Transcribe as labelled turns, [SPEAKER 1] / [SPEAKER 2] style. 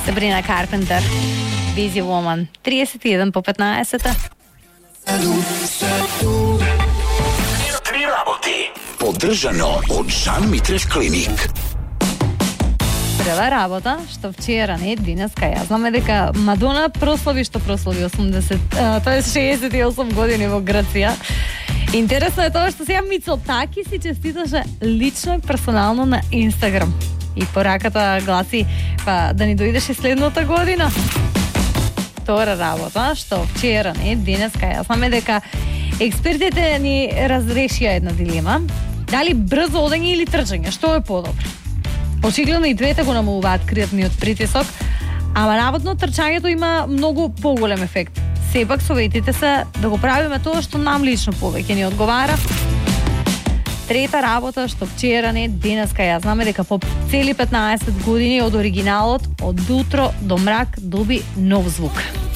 [SPEAKER 1] Sabrina Carpenter, Busy Woman, 31 по 15-та.
[SPEAKER 2] Три работи. Поддржано од Жан Митрев клиник.
[SPEAKER 1] Прва работа, што вчера, не денеска, ја знаме дека Мадона прослави 68 години во Грција. Интересно е тоа што сега Мицотаки си честиташе лично и персонално на Инстаграм. И пораката гласи, па да ни дојдеш и следната година. Втора работа, што вчера, не денеска, ја знаме дека експертите ни разрешија една дилема. Дали брзо одење или трчање, што е подобро? Очигледно и двете го намалуваат креативниот притисок, ама наводно трчањето има многу поголем ефект. Сепак советите се да го правиме тоа што нам лично повеќе ни одговара. Трета работа, што вчера, не денеска, ја знаме дека по цели 15 години од оригиналот, од утро до мрак доби нов звук.